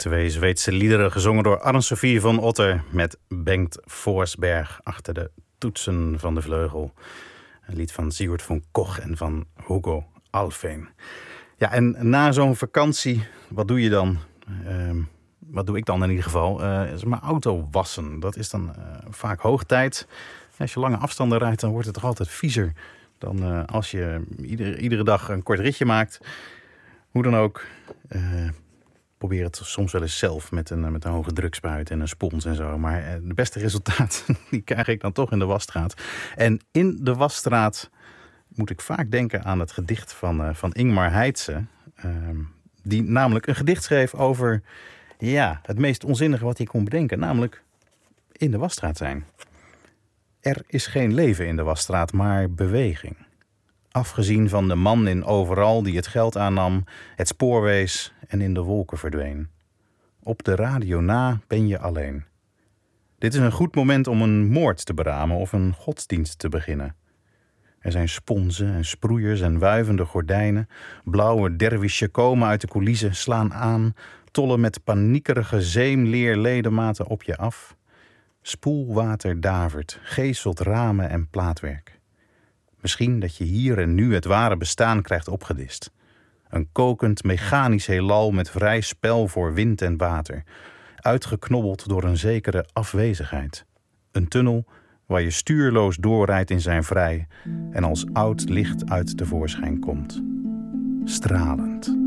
Twee Zweedse liederen gezongen door Anne-Sophie van Otter met Bengt Forsberg achter de toetsen van de vleugel. Een lied van Sigurd von Koch en van Hugo Alfvén. Ja, en na zo'n vakantie, wat doe je dan? Wat doe ik dan in ieder geval? Is mijn auto wassen. Dat is dan vaak hoog tijd. Als je lange afstanden rijdt, dan wordt het toch altijd viezer dan als je iedere dag een kort ritje maakt. Hoe dan ook, probeer het soms wel eens zelf met een hoge drukspuit en een spons en zo. Maar de beste resultaten die krijg ik dan toch in de wasstraat. En in de wasstraat moet ik vaak denken aan het gedicht van Ingmar Heitse. Die namelijk een gedicht schreef over het meest onzinnige wat hij kon bedenken. Namelijk in de wasstraat zijn. Er is geen leven in de wasstraat, maar beweging. Afgezien van de man in overal die het geld aannam, het spoor wees en in de wolken verdween. Op de radio na ben je alleen. Dit is een goed moment om een moord te beramen of een godsdienst te beginnen. Er zijn sponsen en sproeiers en wuivende gordijnen. Blauwe derwisjes komen uit de coulissen, slaan aan, tollen met paniekerige zeemleerledematen op je af. Spoelwater davert, geeselt ramen en plaatwerk. Misschien dat je hier en nu het ware bestaan krijgt opgedist. Een kokend mechanisch heelal met vrij spel voor wind en water. Uitgeknobbeld door een zekere afwezigheid. Een tunnel waar je stuurloos doorrijdt in zijn vrij en als oud licht uit tevoorschijn komt. Stralend.